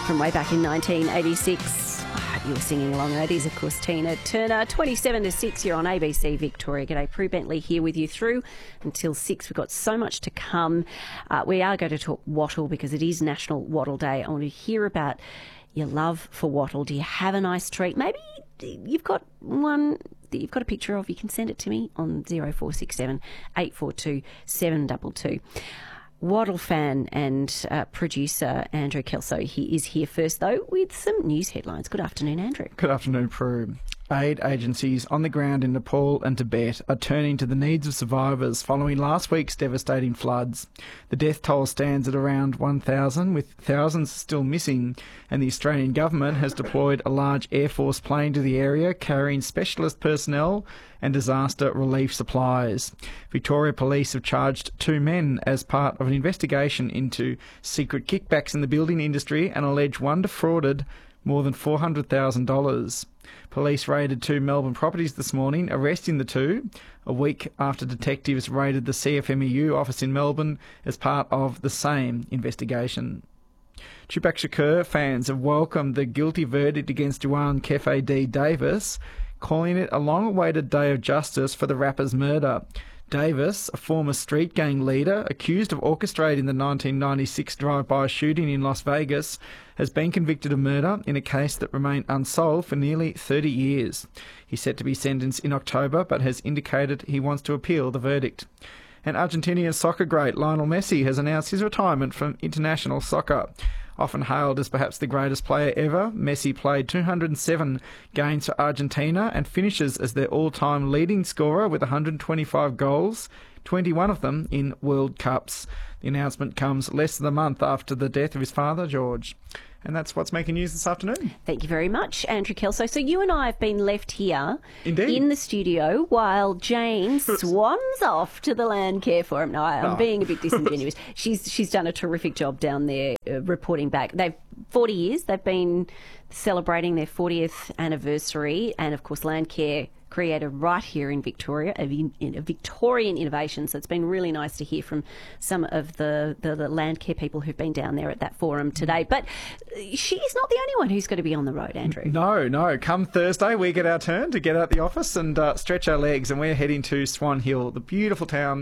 from way back in 1986. I hope you were singing along. That is, of course, Tina Turner. 27 to 6, you're on ABC Victoria. G'day, Prue Bentley here with you through until 6. We've got so much to come. We are going to talk wattle because it is National Wattle Day. I want to hear about your love for wattle. Do you have a nice treat? Maybe you've got one that you've got a picture of. You can send it to me on 0467 842 722. Wattle fan and producer Andrew Kelso, he is here first, though, with some news headlines. Good afternoon, Andrew. Good afternoon, Prue. Aid agencies on the ground in Nepal and Tibet are turning to the needs of survivors following last week's devastating floods. The death toll stands at around 1,000, with thousands still missing, and the Australian government has deployed a large Air Force plane to the area carrying specialist personnel and disaster relief supplies. Victoria Police have charged 2 men as part of an investigation into secret kickbacks in the building industry and allege one defrauded more than $400,000. Police raided 2 Melbourne properties this morning, arresting the 2, a week after detectives raided the CFMEU office in Melbourne as part of the same investigation. Tupac Shakur fans have welcomed the guilty verdict against Juwan Kefe D. Davis, calling it a long-awaited day of justice for the rapper's murder. Davis, a former street gang leader accused of orchestrating the 1996 drive-by shooting in Las Vegas, has been convicted of murder in a case that remained unsolved for nearly 30 years. He's set to be sentenced in October, but has indicated he wants to appeal the verdict. And Argentinian soccer great Lionel Messi has announced his retirement from international soccer. Often hailed as perhaps the greatest player ever, Messi played 207 games for Argentina and finishes as their all-time leading scorer with 125 goals, 21 of them in World Cups. The announcement comes less than a month after the death of his father, George. And that's what's making news this afternoon. Thank you very much, Andrew Kelso. So you and I have been left here Indeed. in the studio while Jane swans off to the Landcare Forum. No, I'm being a bit disingenuous. She's done a terrific job down there reporting back. 40 years. They've been celebrating their 40th anniversary, and of course Landcare created right here in Victoria, a Victorian innovation. So it's been really nice to hear from some of the Landcare people who've been down there at that forum today. But she's not the only one who's going to be on the road, Andrew. No. Come Thursday, we get our turn to get out the office and stretch our legs, and we're heading to Swan Hill, the beautiful town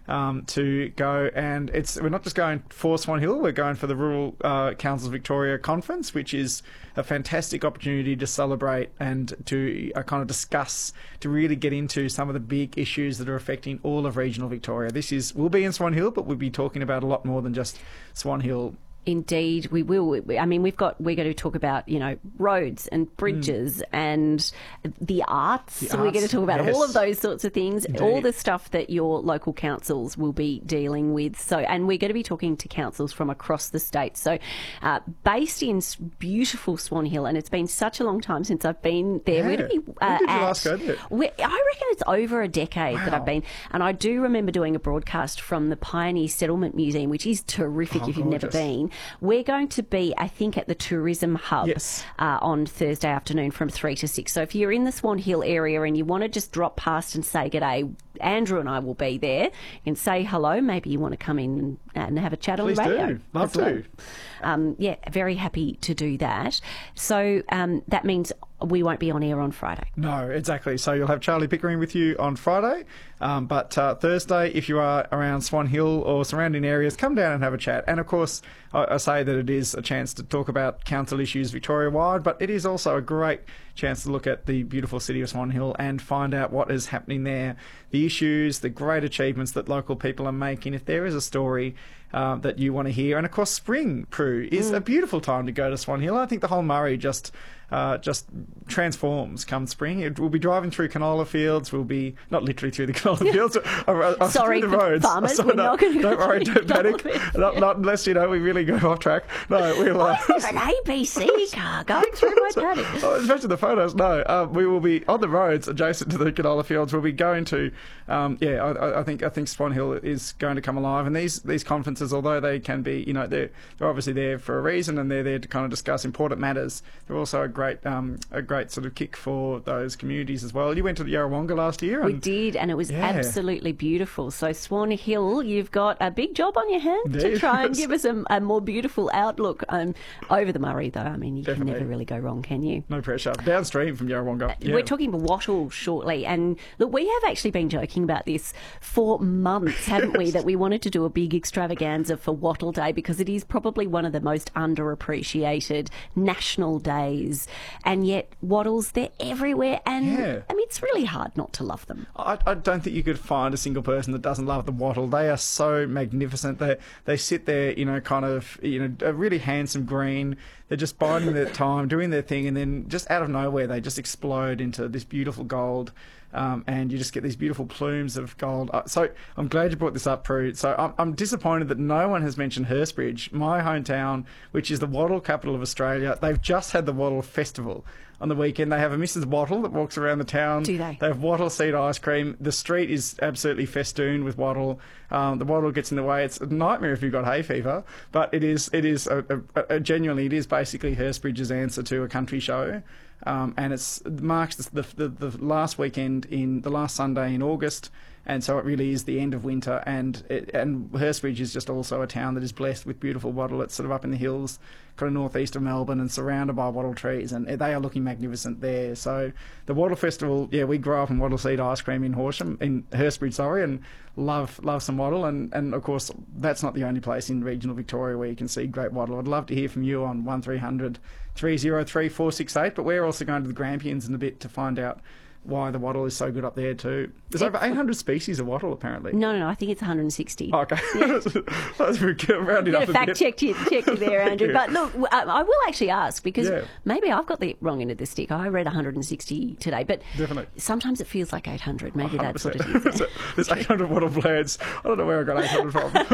to go. And we're not just going for Swan Hill, we're going for the Rural Councils Victoria Conference, which is a fantastic opportunity to celebrate and to kind of discuss, to really get into some of the big issues that are affecting all of regional Victoria. We'll be in Swan Hill, but we'll be talking about a lot more than just Swan Hill. Indeed, we will. I mean, we're going to talk about, roads and bridges and the arts. So we're going to talk about all of those sorts of things, Indeed. All the stuff that your local councils will be dealing with. So, and we're going to be talking to councils from across the state. So, based in beautiful Swan Hill, and it's been such a long time since I've been there. Yeah. We're going to be when did you last go there? I reckon it's over a decade that I've been, and I do remember doing a broadcast from the Pioneer Settlement Museum, which is terrific if you've never been. We're going to be, I think, at the Tourism Hub on Thursday afternoon from 3 to 6. So if you're in the Swan Hill area and you want to just drop past and say g'day, Andrew and I will be there. You can say hello. Maybe you want to come in and have a chat on the radio. Please do. Love to. Very happy to do that. So that means we won't be on air on Friday. No, exactly. So you'll have Charlie Pickering with you on Friday. But Thursday, if you are around Swan Hill or surrounding areas, come down and have a chat. And of course, I say that it is a chance to talk about council issues Victoria-wide, but it is also a great chance to look at the beautiful city of Swan Hill and find out what is happening there, the issues, the great achievements that local people are making. If there is a story that you want to hear. And of course, spring, Prue, is a beautiful time to go to Swan Hill. I think the whole Murray just transforms come spring. We'll be driving through canola fields. We'll be not literally through the canola fields. Sorry, through the roads. Farmers. We're not going to go. Don't worry, don't panic. Not unless we really go off track. No, we'll. There's an ABC car going through my paddock. Especially the photos. No, we will be on the roads adjacent to the canola fields. We'll be going to. I think Swan Hill is going to come alive, and these conferences performances, although they can be, they're obviously there for a reason, and they're there to kind of discuss important matters. They're also a great sort of kick for those communities as well. You went to the Yarrawonga last year. We did, and it was absolutely beautiful. So Swan Hill, you've got a big job on your hands to try and give us a more beautiful outlook over the Murray, though. I mean, you can never really go wrong, can you? No pressure. Downstream from Yarrawonga. We're talking about Wattle shortly, and look, we have actually been joking about this for months, haven't we, that we wanted to do a big extravaganza for Wattle Day, because it is probably one of the most underappreciated national days, and yet wattles, they're everywhere, and I mean, it's really hard not to love them. I don't think you could find a single person that doesn't love the wattle. They are so magnificent. They sit there, a really handsome green. They're just biding their time, doing their thing, and then just out of nowhere, they just explode into this beautiful gold. And you just get these beautiful plumes of gold. So I'm glad you brought this up, Prue. So I'm disappointed that no one has mentioned Hurstbridge, my hometown, which is the wattle capital of Australia. They've just had the Wattle Festival on the weekend. They have a Mrs. Wattle that walks around the town. Do they? They have wattle seed ice cream. The street is absolutely festooned with wattle. The wattle gets in the way. It's a nightmare if you've got hay fever, but it is genuinely, it is basically Hurstbridge's answer to a country show. And it marks the last weekend the last Sunday in August, and so it really is the end of winter. And Hurstbridge is just also a town that is blessed with beautiful wattle. It's sort of up in the hills, kind of northeast of Melbourne, and surrounded by wattle trees, and they are looking magnificent there. So the Wattle Festival, we grew up on wattle seed ice cream in Hurstbridge, and love some wattle, and of course that's not the only place in regional Victoria where you can see great wattle. I'd love to hear from you on 1300 303 468, but we're also going to the Grampians in a bit to find out why the wattle is so good up there too. There's over 800 species of wattle apparently. No, I think it's 160. Oh, okay. Yeah. That's rounded up a fact bit. check you there, Andrew. But look, I will actually ask, because maybe I've got the wrong end of the stick. I read 160 today, but definitely sometimes it feels like 800. Maybe 100%. That's what it is. There's 800 wattle plants. I don't know where I got 800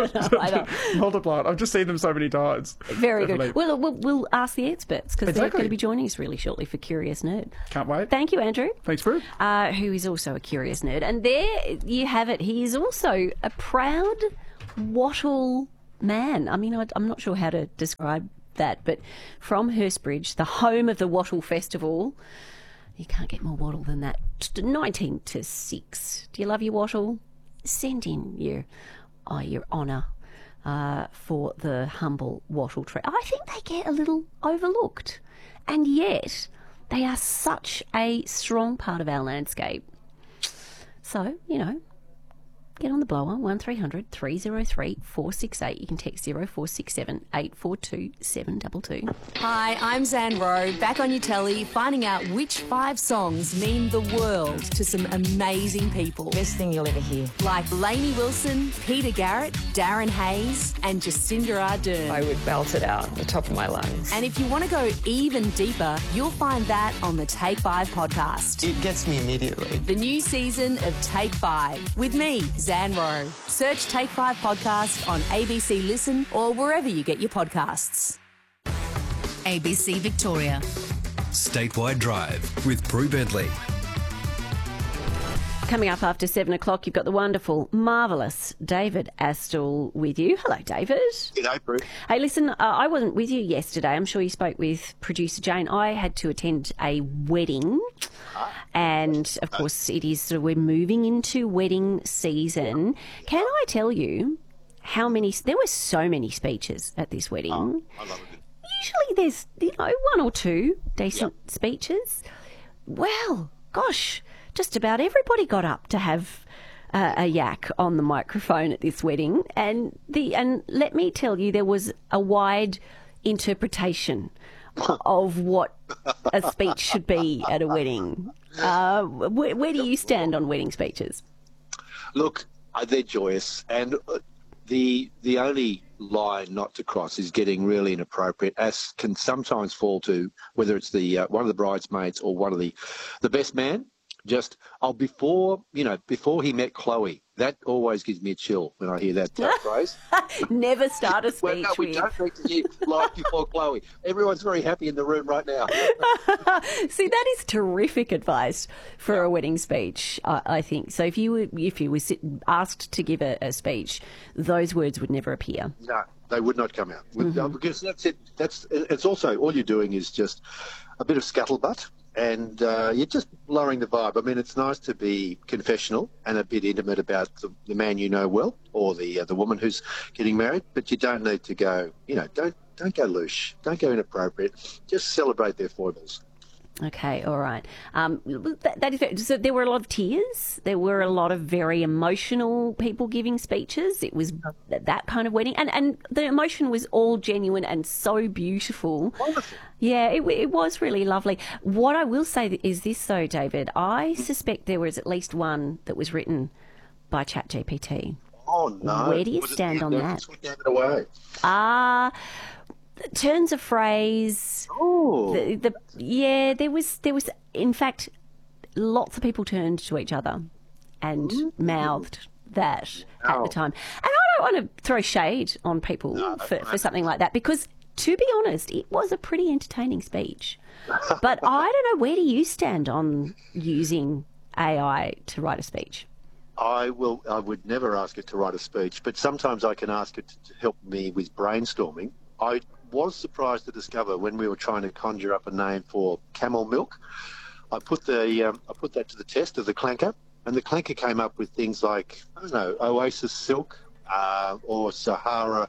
from. Multiply it. I've just seen them so many times. Very good. Well, we'll ask the experts, because they're going to be joining us really shortly for Curious Nerd. Can't wait. Thank you, Andrew. Thanks, Prue. Who is also a curious nerd. And there you have it. He is also a proud wattle man. I mean, I'm not sure how to describe that, but from Hurstbridge, the home of the Wattle Festival, you can't get more wattle than that. 19 to 6. Do you love your wattle? Send in your honour for the humble wattle tree. I think they get a little overlooked, and yet they are such a strong part of our landscape. So, get on the blower, 1300 303 468. You can text 0467 842 722. Hi, I'm Zan Rowe, back on your telly, finding out which 5 songs mean the world to some amazing people. Best thing you'll ever hear. Like Lainey Wilson, Peter Garrett, Darren Hayes, and Jacinda Ardern. I would belt it out at the top of my lungs. And if you want to go even deeper, you'll find that on the Take 5 podcast. It gets me immediately. The new season of Take 5 with me, Zan Rowe. Search Take 5 podcast on ABC Listen or wherever you get your podcasts. ABC Victoria. Statewide Drive with Prue Bentley. Coming up after 7 o'clock, you've got the wonderful, marvellous David Astle with you. Hello, David. G'day, Prue. Hey, listen, I wasn't with you yesterday. I'm sure you spoke with producer Jane. I had to attend a wedding. And, of course, we're moving into wedding season. Can I tell you there were so many speeches at this wedding. I love it. Usually there's, 1 or 2 decent speeches. Well, gosh, just about everybody got up to have a yak on the microphone at this wedding. And let me tell you, there was a wide interpretation of what a speech should be at a wedding. Where do you stand on wedding speeches? Look, they're joyous, and the only line not to cross is getting really inappropriate, as can sometimes fall to whether it's the one of the bridesmaids or one of the best man Just, before he met Chloe. That always gives me a chill when I hear that phrase. Never start a speech Well, no, we with. don't need to hear life before Chloe. Everyone's very happy in the room right now. See, that is terrific advice for a wedding speech, I think. So if you were asked to give a speech, those words would never appear. No, they would not come out. Because that's it. It's also, all you're doing is just a bit of scuttlebutt. And you're just lowering the vibe. I mean, it's nice to be confessional and a bit intimate about the man you know well, or the woman who's getting married. But you don't need to go, don't go louche, don't go inappropriate. Just celebrate their foibles. Okay, all right. That is fair. So there were a lot of tears. There were a lot of very emotional people giving speeches. It was that kind of wedding. And the emotion was all genuine and so beautiful. Wonderful. Yeah, it was really lovely. What I will say is this, though, David. I suspect there was at least one that was written by ChatGPT. Oh, no. Where do you stand on that? We gave it away. Turns of phrase. Oh. There was in fact lots of people turned to each other and mouthed that at the time. And I don't want to throw shade on people for something like that, because to be honest, it was a pretty entertaining speech. But I don't know, where do you stand on using AI to write a speech? I would never ask it to write a speech, but sometimes I can ask it to help me with brainstorming. I was surprised to discover when we were trying to conjure up a name for camel milk, I put that to the test of the clanker, and the clanker came up with things like, I don't know, Oasis Silk, or Sahara,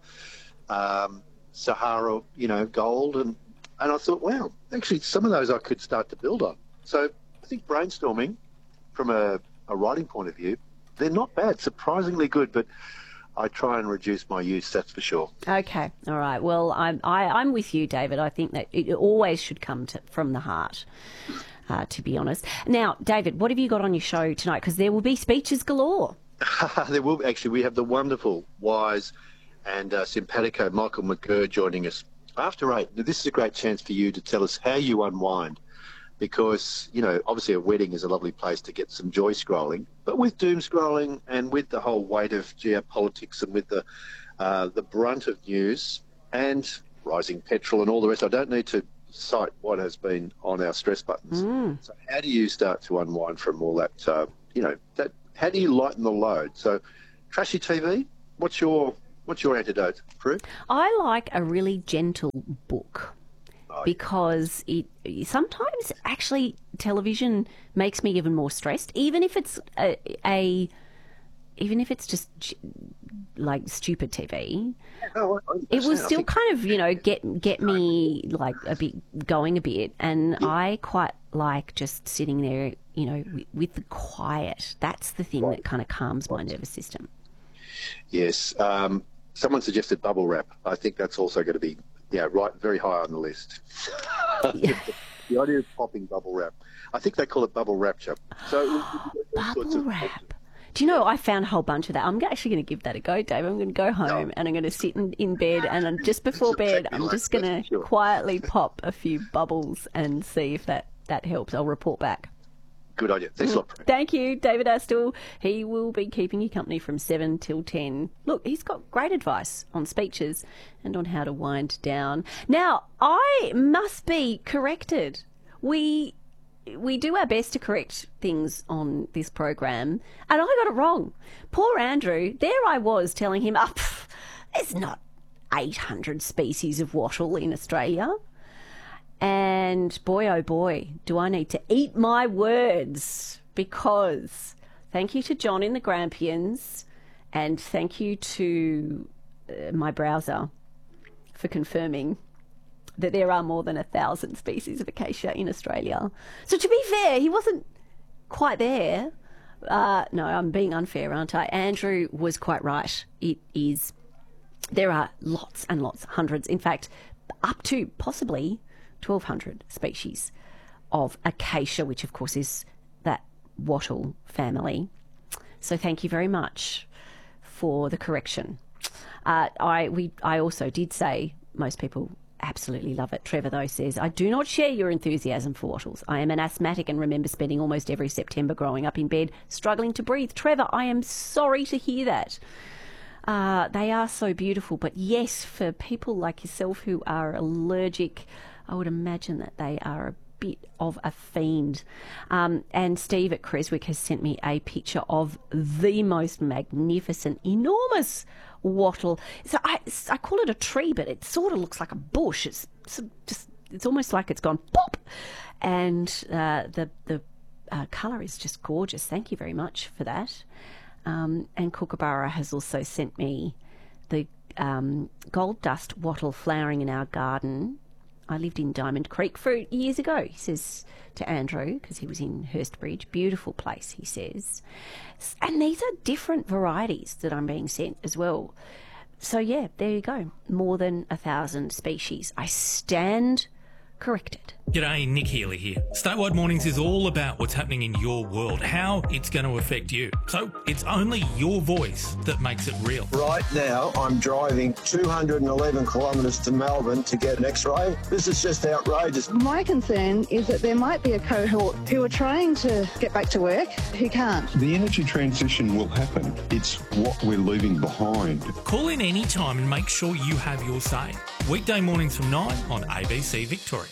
Gold, and I thought, wow, actually some of those I could start to build on. So I think brainstorming, from a writing point of view, they're not bad, surprisingly good, but I try and reduce my use, that's for sure. Okay, all right. Well, I'm with you, David. I think that it always should come from the heart, to be honest. Now, David, what have you got on your show tonight? Because there will be speeches galore. There will actually. We have the wonderful, wise and simpatico Michael McGurr joining us after 8. Now, this is a great chance for you to tell us how you unwind. Because, obviously a wedding is a lovely place to get some joy scrolling. But with doom scrolling and with the whole weight of geopolitics and with the brunt of news and rising petrol and all the rest, I don't need to cite what has been on our stress buttons. So how do you start to unwind from all that, how do you lighten the load? So trashy TV, what's your antidote, Prue? I like a really gentle book. Because it sometimes actually television makes me even more stressed, even if it's even if it's just like stupid TV. It will still kind of get me like a bit going a bit, and I quite like just sitting there with the quiet. That's the thing that kind of calms my nervous system. Yes, someone suggested bubble wrap. I think that's also going to be. Yeah, right, very high on the list. The idea of popping bubble wrap. I think they call it bubble rapture. So bubble wrap. Do you know, I found a whole bunch of that. I'm actually going to give that a go, Dave. I'm going to go home and I'm going to sit in bed, and just before bed, I'm just going to quietly pop a few bubbles and see if that helps. I'll report back. Good idea. Thanks a lot. Thank you, David Astle. He will be keeping you company from 7 till 10. Look, he's got great advice on speeches and on how to wind down. Now, I must be corrected. We do our best to correct things on this program, and I got it wrong. Poor Andrew, there I was telling him, there's not 800 species of wattle in Australia. And boy, oh boy, do I need to eat my words, because thank you to John in the Grampians, and thank you to my browser for confirming that there are more than 1,000 species of acacia in Australia. So to be fair, he wasn't quite there. No, I'm being unfair, aren't I? Andrew was quite right. There are lots and lots, hundreds, in fact, up to possibly 1,200 species of acacia, which of course is that wattle family. So thank you very much for the correction. I also did say most people absolutely love it. Trevor, though, says, I do not share your enthusiasm for wattles. I am an asthmatic and remember spending almost every September growing up in bed struggling to breathe. Trevor, I am sorry to hear that. They are so beautiful, but yes, for people like yourself who are allergic, I would imagine that they are a bit of a fiend. And Steve at Creswick has sent me a picture of the most magnificent, enormous wattle. So I call it a tree, but it sort of looks like a bush. It's almost like it's gone pop, and the colour is just gorgeous. Thank you very much for that. And Kookaburra has also sent me the gold dust wattle flowering in our garden. I lived in Diamond Creek for years ago, he says to Andrew, because he was in Hurstbridge. Beautiful place, he says. And these are different varieties that I'm being sent as well. So, yeah, there you go. More than 1,000 species. I stand corrected. G'day, Nick Healy here. Statewide Mornings is all about what's happening in your world, how it's going to affect you. So it's only your voice that makes it real. Right now, I'm driving 211 kilometres to Melbourne to get an X-ray. This is just outrageous. My concern is that there might be a cohort who are trying to get back to work who can't. The energy transition will happen. It's what we're leaving behind. Call in any time and make sure you have your say. Weekday mornings from 9 on ABC Victoria.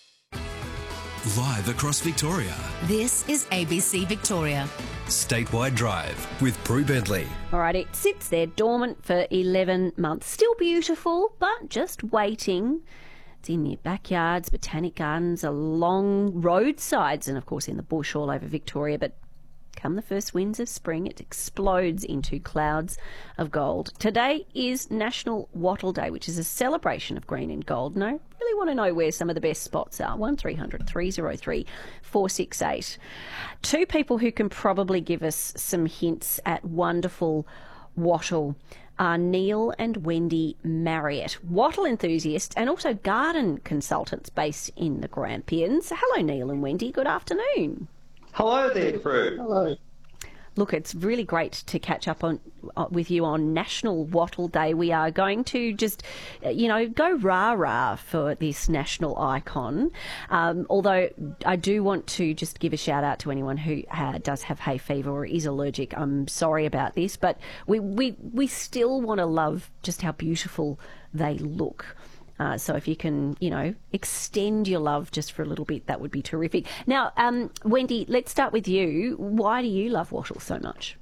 Live across Victoria. This is ABC Victoria. Statewide Drive with Prue Bentley. All right, it sits there dormant for 11 months. Still beautiful, but just waiting. It's in your backyards, botanic gardens, along roadsides, and of course in the bush all over Victoria. But come the first winds of spring, it explodes into clouds of gold. Today is National Wattle Day, which is a celebration of green and gold. And I really want to know where some of the best spots are. 1300 303 468. Two people who can probably give us some hints at wonderful wattle are Neil and Wendy Marriott, wattle enthusiasts and also garden consultants based in the Grampians. Hello, Neil and Wendy. Good afternoon. Hello there, Prue. Hello. Look, it's really great to catch up with you on National Wattle Day. We are going to just, go rah-rah for this national icon. Although I do want to just give a shout-out to anyone who does have hay fever or is allergic. I'm sorry about this, but we still want to love just how beautiful they look. So if you can, extend your love just for a little bit, that would be terrific. Now, Wendy, let's start with you. Why do you love wattle so much?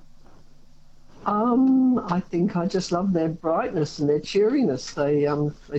I think I just love their brightness and their cheeriness. They